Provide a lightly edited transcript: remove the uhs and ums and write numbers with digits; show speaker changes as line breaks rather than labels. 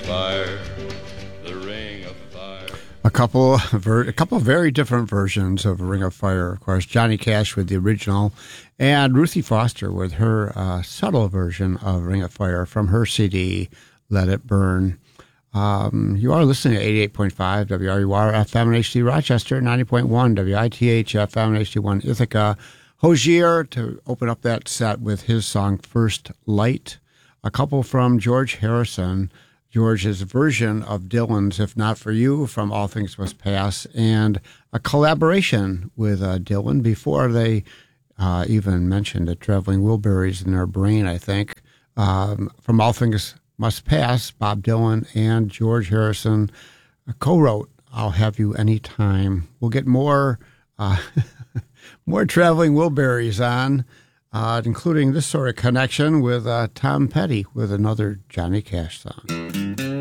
fire, the ring of fire.
A couple of very different versions of Ring of Fire. Of course, Johnny Cash with the original, and Ruthie Foster with her subtle version of Ring of Fire from her CD, Let It Burn. You are listening to 88.5 WRUR FM and HD Rochester, 90.1 WITH FM and HD1 Ithaca. Hozier to open up that set with his song First Light. A couple from George Harrison, George's version of Dylan's If Not For You from All Things Must Pass, and a collaboration with Dylan before they even mentioned the Traveling Wilburys in their brain, I think. From All Things Must Pass, Bob Dylan and George Harrison co-wrote I'll Have You Anytime. We'll get more more Traveling Wilburys on, including this sort of connection with Tom Petty with another Johnny Cash song.